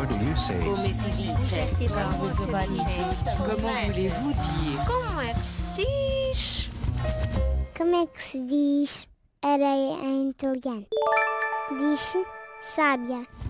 do you say? Come si dice? Comment voulez-vous dire? Como é que se diz? Como é que se diz areia em italiano? Diz-se sábia.